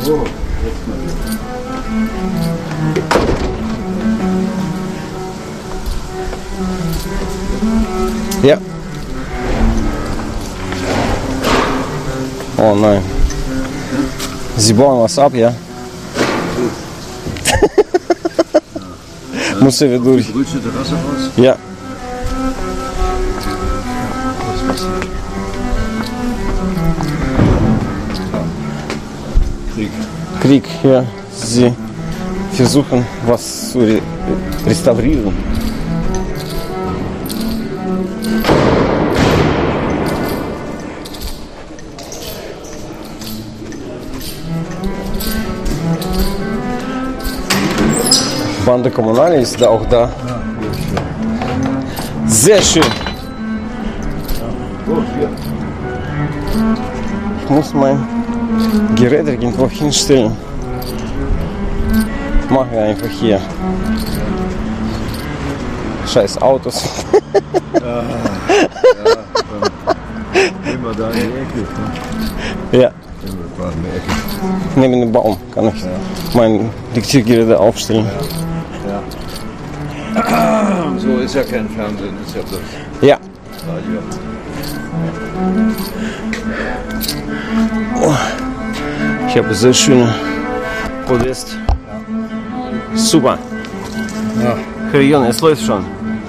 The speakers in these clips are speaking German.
Oh, Ja. Oh nein. Sie bauen was ab, ja? Muss er wieder durch. Brötchen Terrasse raus. Ja. Krieg, ja. Sie versuchen, was zu restaurieren. Bande Kommunale ist da auch da. Sehr schön. Ich muss mein Gerät irgendwo hinstellen. Machen wir einfach hier. Scheiß Autos. Ja, gehen wir da in die Ecke. Ja. Neben dem Baum kann ich mein Diktiergerät aufstellen. So ist ja kein Fernsehen, ist ja bloß Ja. Radio. Oh. Ich habe sehr schöne Podest. Super. Ja. Herr Jon, es läuft schon.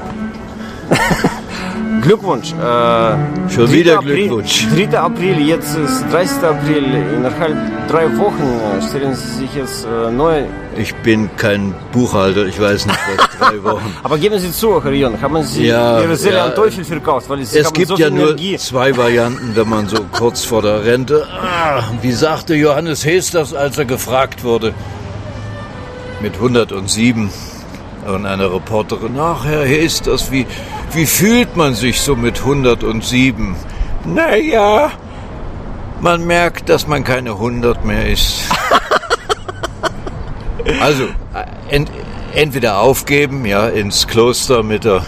Glückwunsch. Schon wieder Glückwunsch. 3. April, jetzt ist 30. April. Innerhalb 3 Wochen stellen Sie sich jetzt neu. Ich bin kein Buchhalter, ich weiß nicht, was 3 Wochen. Aber geben Sie zu, Herr Jon, haben Sie Ihre Seele an Teufel verkauft? Weil Sie Es haben gibt so ja viel nur Energie. 2 Varianten, wenn man so kurz vor der Rente. Wie sagte Johannes Hesters, als er gefragt wurde, mit 107 und einer Reporterin, ach Herr Hesters, wie fühlt man sich so mit 107? Naja, man merkt, dass man keine 100 mehr ist. Also, entweder aufgeben, ja, ins Kloster mit der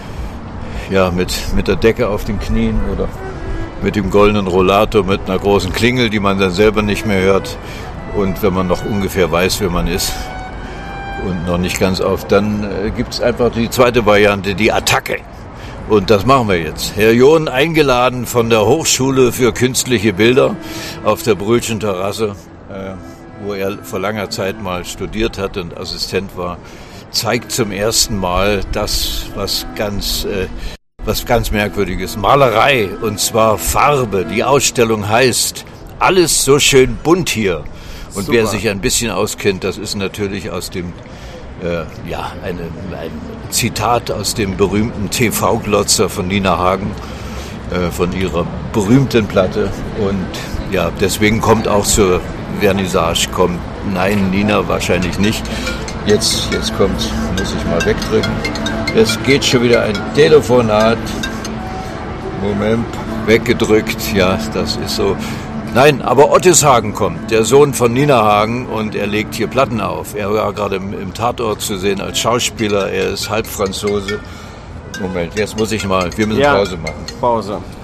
Decke auf den Knien oder mit dem goldenen Rollator mit einer großen Klingel, die man dann selber nicht mehr hört. Und wenn man noch ungefähr weiß, wer man ist und noch nicht ganz auf, dann gibt es einfach die zweite Variante, die Attacke. Und das machen wir jetzt. Herr John, eingeladen von der Hochschule für künstliche Bilder auf der Brötchen-Terrasse, wo er vor langer Zeit mal studiert hat und Assistent war, zeigt zum ersten Mal das, was ganz Merkwürdiges. Malerei, und zwar Farbe. Die Ausstellung heißt Alles so schön bunt hier. Und Super. wer sich ein bisschen auskennt, das ist natürlich aus dem ein Zitat aus dem berühmten TV-Glotzer von Nina Hagen, von ihrer berühmten Platte. Und ja, deswegen kommt auch zur Vernissage, nein, Nina wahrscheinlich nicht. Jetzt muss ich mal wegdrücken. Es geht schon wieder ein Telefonat. Moment, weggedrückt, ja, das ist so. Nein, aber Otis Hagen kommt, der Sohn von Nina Hagen, und er legt hier Platten auf. Er war gerade im Tatort zu sehen als Schauspieler, er ist Halbfranzose. Moment, jetzt muss ich mal, wir müssen Pause machen. Pause.